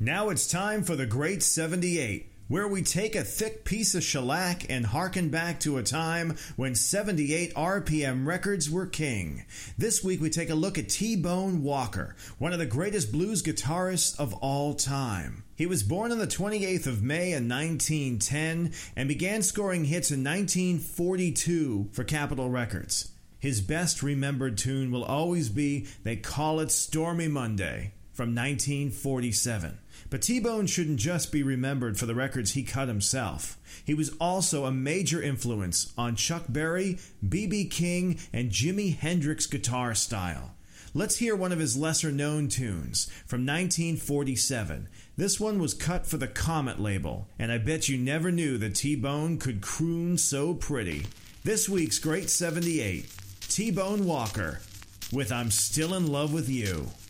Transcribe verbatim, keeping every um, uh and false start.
Now it's time for the Great seventy-eight, where we take a thick piece of shellac and harken back to a time when seventy-eight R P M records were king. This week we take a look at T-Bone Walker, one of the greatest blues guitarists of all time. He was born on the twenty-eighth of May in nineteen ten and began scoring hits in nineteen forty-two for Capitol Records. His best remembered tune will always be They Call It Stormy Monday from nineteen forty-seven. But T-Bone shouldn't just be remembered for the records he cut himself. He was also a major influence on Chuck Berry, B B King, and Jimi Hendrix guitar style. Let's hear one of his lesser-known tunes from nineteen forty-seven. This one was cut for the Comet label, and I bet you never knew that T-Bone could croon so pretty. This week's Great seventy-eight, T-Bone Walker with I'm Still in Love with You.